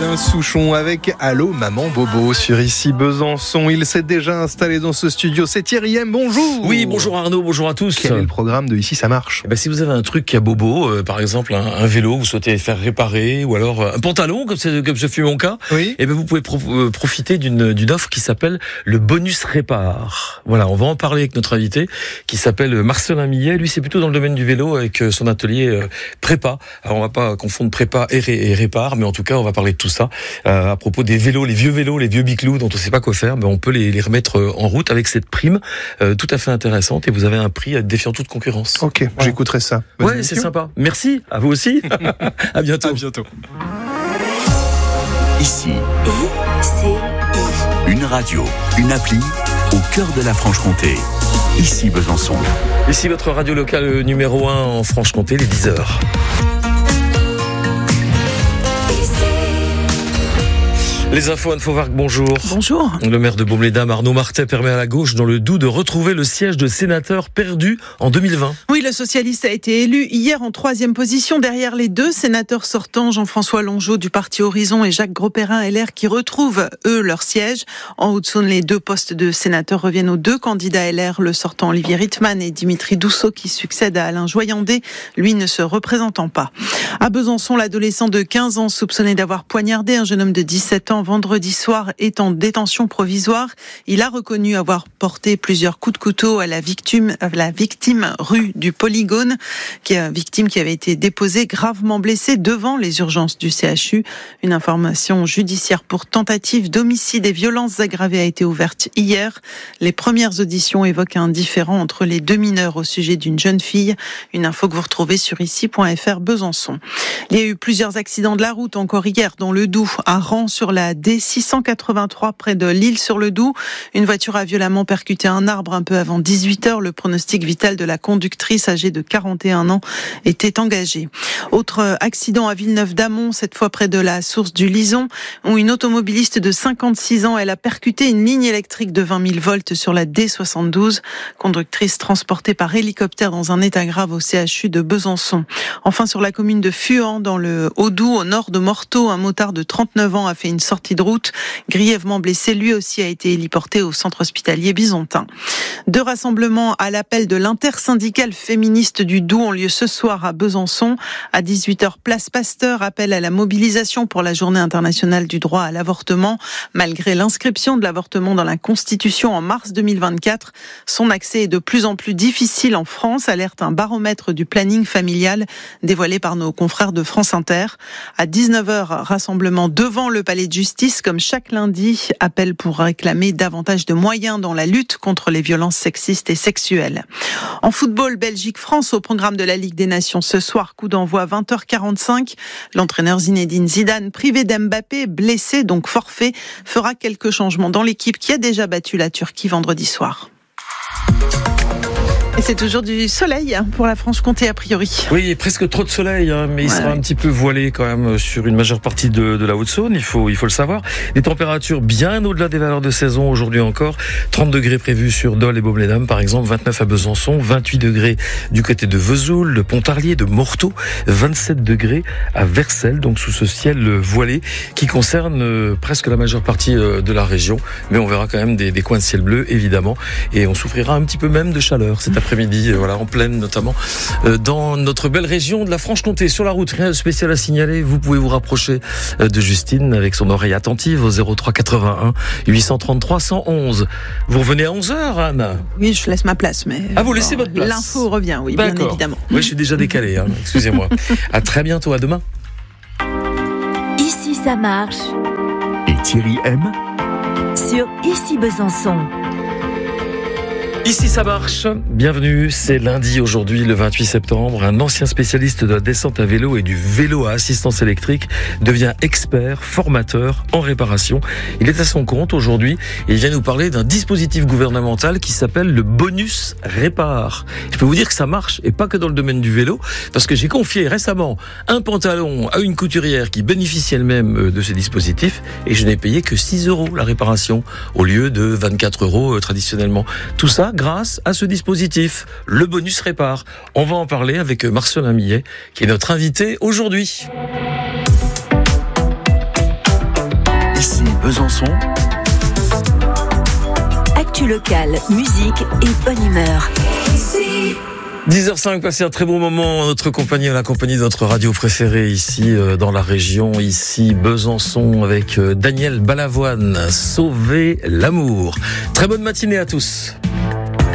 Alain Souchon avec Allô Maman Bobo sur Ici Besançon. Il s'est déjà installé dans ce studio. C'est Thierry M. Bonjour. Oui, bonjour Arnaud, bonjour à tous. Quel est le programme de Ici ça marche? Si vous avez un truc qui a bobo, par exemple un vélo, vous souhaitez faire réparer, ou alors un pantalon, comme ce fut mon cas, oui. Vous pouvez profiter d'une offre qui s'appelle le bonus répare. Voilà, on va en parler avec notre invité qui s'appelle Marcelin Millet. Lui, c'est plutôt dans le domaine du vélo avec son atelier prépa. Alors, on va pas confondre prépa et répare, mais en tout cas, on va parler de tout ça à propos des vélos, les vieux biclous dont on sait pas quoi faire, mais on peut les remettre en route avec cette prime tout à fait intéressante, et vous avez un prix défiant toute concurrence. Ok, j'écouterai ça. Ouais, c'est sympa. Merci, à vous aussi. À bientôt. À bientôt. Ici, une radio, une appli au cœur de la Franche-Comté. Ici Besançon. Ici votre radio locale numéro 1 en Franche-Comté, les 10h. Les infos, Anne Fauvargue, bonjour. Bonjour. Le maire de Baume-les-Dames, Arnaud Martet, permet à la gauche dans le Doubs de retrouver le siège de sénateur perdu en 2020. Oui, le socialiste a été élu hier en 3e position derrière les deux sénateurs sortants, Jean-François Longeau du Parti Horizon et Jacques Grosperrin LR, qui retrouvent, eux, leur siège. En Haute-Saône, les deux postes de sénateurs reviennent aux deux candidats LR, le sortant Olivier Rittmann et Dimitri Dousseau, qui succède à Alain Joyandé, lui ne se représentant pas. À Besançon, l'adolescent de 15 ans soupçonné d'avoir poignardé un jeune homme de 17 ans vendredi soir est en détention provisoire. Il a reconnu avoir porté plusieurs coups de couteau à la victime rue du Polygone, victime qui avait été déposée gravement blessée devant les urgences du CHU. Une information judiciaire pour tentative d'homicide et violences aggravées a été ouverte hier. Les premières auditions évoquent un différend entre les deux mineurs au sujet d'une jeune fille. Une info que vous retrouvez sur ici.fr Besançon. Il y a eu plusieurs accidents de la route encore hier dans le Doubs, à Rans sur la D683 près de L'Isle-sur-le-Doubs. Une voiture a violemment percuté un arbre un peu avant 18h. Le pronostic vital de la conductrice âgée de 41 ans était engagé. Autre accident à Villeneuve-d'Amont, cette fois près de la source du Lison, où une automobiliste de 56 ans, elle a percuté une ligne électrique de 20 000 volts sur la D72. Conductrice transportée par hélicoptère dans un état grave au CHU de Besançon. Enfin, sur la commune de Fuan, dans le Haut-Doubs, au nord de Morteau, un motard de 39 ans a fait une sortie de route. Grièvement blessé, lui aussi a été héliporté au centre hospitalier Bisontin. Deux rassemblements à l'appel de l'intersyndicale féministe du Doubs ont lieu ce soir à Besançon. À 18h, place Pasteur, appel à la mobilisation pour la journée internationale du droit à l'avortement. Malgré l'inscription de l'avortement dans la Constitution en mars 2024, son accès est de plus en plus difficile en France, alerte un baromètre du planning familial dévoilé par nos confrères de France Inter. À 19h, rassemblement devant le palais de justice, comme chaque lundi, appel pour réclamer davantage de moyens dans la lutte contre les violences sexistes et sexuelles. En football, Belgique-France au programme de la Ligue des Nations ce soir, coup d'envoi 20h45. L'entraîneur Zinedine Zidane, privé d'Mbappé, blessé, donc forfait, fera quelques changements dans l'équipe qui a déjà battu la Turquie vendredi soir. Et c'est toujours du soleil pour la Franche-Comté a priori. Oui, presque trop de soleil, mais il sera un petit peu voilé quand même sur une majeure partie de la Haute-Saône, il faut le savoir. Des températures bien au-delà des valeurs de saison aujourd'hui encore. 30 degrés prévus sur Dole et Baume-les-Dames par exemple, 29 à Besançon, 28 degrés du côté de Vesoul, de Pontarlier, de Morteau, 27 degrés à Vercelles, donc sous ce ciel voilé qui concerne presque la majeure partie de la région. Mais on verra quand même des coins de ciel bleu évidemment, et on souffrira un petit peu même de chaleur cet après-midi, en pleine notamment dans notre belle région de la Franche-Comté. Sur la route, rien de spécial à signaler. Vous pouvez vous rapprocher de Justine avec son oreille attentive au 03 81 833 111. Vous revenez à 11h, Anne? Oui, je laisse ma place, mais vous laissez votre place. L'info revient, oui, bien évidemment. Oui, je suis déjà décalé, excusez-moi. À très bientôt, à demain. Ici ça marche. Et Thierry M. Sur Ici Besançon. Ici ça marche, bienvenue, c'est lundi aujourd'hui le 28 septembre. Un ancien spécialiste de la descente à vélo et du vélo à assistance électrique devient expert, formateur en réparation. Il est à son compte aujourd'hui et il vient nous parler d'un dispositif gouvernemental qui s'appelle le bonus répare. Je peux vous dire que ça marche, et pas que dans le domaine du vélo, parce que j'ai confié récemment un pantalon à une couturière qui bénéficie elle-même de ce dispositif et je n'ai payé que 6 € la réparation au lieu de 24 € traditionnellement. Tout ça grâce à ce dispositif, le bonus répare. On va en parler avec Marcelin Millet, qui est notre invité aujourd'hui. Besançon. Actu locale, musique et bonne humeur. 10h05, passez un très bon moment en notre compagnie, à la compagnie de notre radio préférée ici dans la région, ici Besançon, avec Daniel Balavoine, Sauver l'amour. Très bonne matinée à tous.